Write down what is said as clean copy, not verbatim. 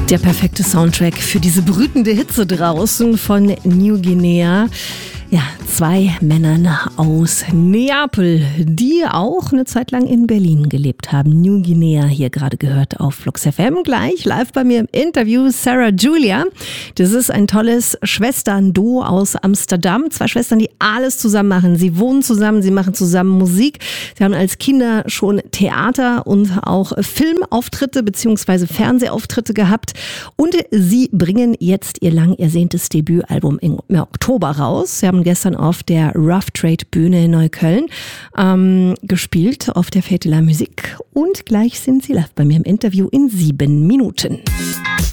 Der perfekte Soundtrack für diese brütende Hitze draußen von New Guinea. Ja, 2 Männern aus Neapel, die auch eine Zeit lang in Berlin gelebt haben. New Guinea hier gerade gehört auf Flux FM. Gleich live bei mir im Interview Sarah Julia. Das ist ein tolles Schwestern-Duo aus Amsterdam. 2 Schwestern, die alles zusammen machen. Sie wohnen zusammen, sie machen zusammen Musik. Sie haben als Kinder schon Theater und auch Filmauftritte bzw. Fernsehauftritte gehabt. Und sie bringen jetzt ihr lang ersehntes Debütalbum im Oktober raus. Sie haben gestern auf der Rough Trade Bühne in Neukölln gespielt, auf der Fête de la Musique. Und gleich sind sie live bei mir im Interview in 7 Minuten.